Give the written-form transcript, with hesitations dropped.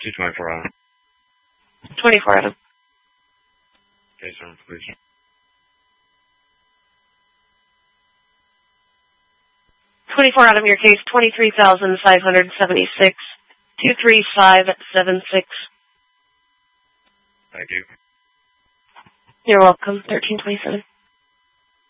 224 Adam. 24 Adam. Case number, please. 24 Adam, your case 23,576, 23576. Thank you. You're welcome. 1327.